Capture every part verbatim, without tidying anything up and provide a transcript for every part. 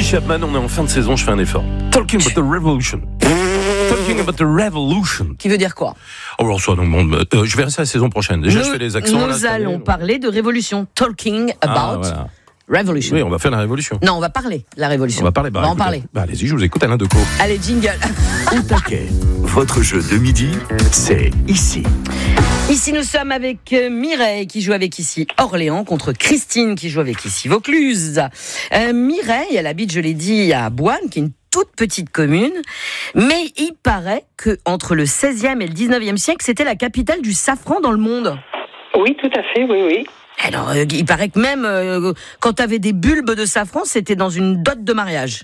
Chapman, on est en fin de saison, je fais un effort. Talking about the revolution. Talking about the revolution. Qui veut dire quoi? Oh, alors ça, donc, bon, euh, je verrai ça la saison prochaine. Déjà, nous, je fais les accents. Nous là, allons année, parler de révolution. Talking about ah, voilà. revolution. Oui, on va faire la révolution. Non, on va parler de la révolution. On va parler. Bah, on va en écoutez, parler. Bah, allez-y, je vous écoute, Alain Decaux. Allez, jingle. Au taquet. Votre jeu de midi, c'est ici. Ici, nous sommes avec Mireille qui joue avec ici Orléans contre Christine qui joue avec ici Vaucluse. Euh, Mireille, elle habite, je l'ai dit, à Boine, qui est une toute petite commune, mais il paraît que entre le seizième et le dix-neuvième siècle, c'était la capitale du safran dans le monde. Oui, tout à fait, oui, oui. Alors, euh, il paraît que même euh, quand tu avais des bulbes de safran, c'était dans une dot de mariage.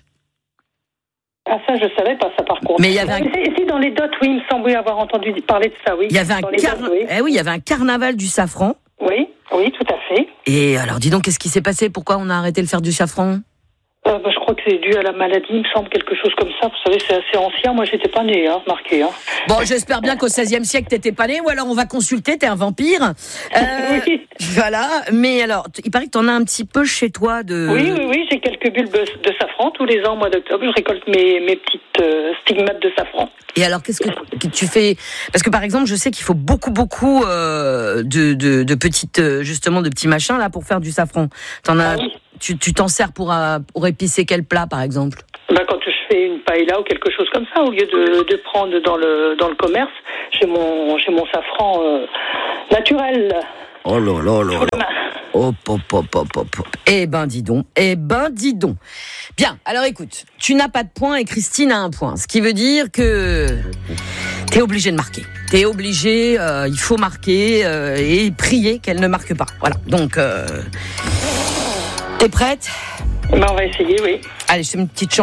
Ah, ça, je savais pas ça, par contre. Mais il y avait un... Si, si, dans les dots, oui, il me semble avoir entendu parler de ça, oui. Il y avait un, Dans les car... dots, oui. eh oui, il y avait un carnaval du safran. Oui, oui, tout à fait. Et alors, dis donc, qu'est-ce qui s'est passé? Pourquoi on a arrêté de faire du safran? Euh, bah, je crois que c'est dû à la maladie, il me semble, quelque chose comme ça. Vous savez, c'est assez ancien. Moi, j'étais pas née, hein, marqué. Hein. Bon, j'espère bien qu'au seizième siècle, t'étais pas né, ou alors on va consulter, t'es un vampire. Euh, oui. Voilà. Mais alors, il paraît que t'en as un petit peu chez toi de... Oui, oui, oui, j'ai quelques bulbes de safran. Tous les ans, au mois d'octobre, je récolte mes, mes petites euh, stigmates de safran. Et alors, qu'est-ce que tu fais? Parce que, par exemple, je sais qu'il faut beaucoup, beaucoup euh, de, de, de petites, justement, de petits machins, là, pour faire du safran. T'en as... Ah oui. Tu, tu t'en sers pour, euh, pour épicer quel plat, par exemple? Bah, quand je fais une paella ou quelque chose comme ça, au lieu de, de prendre dans le, dans le commerce, j'ai mon, j'ai mon safran euh, naturel. Oh là là là là. Hop, hop, hop, hop, hop. Eh ben, dis donc. Eh ben, dis donc. Bien, alors écoute, tu n'as pas de point et Christine a un point. Ce qui veut dire que t'es obligé de marquer. T'es obligé, euh, il faut marquer euh, et prier qu'elle ne marque pas. Voilà, donc... Euh... T'es prête? Bah, on va essayer, oui. Allez, je fais une petite chanson.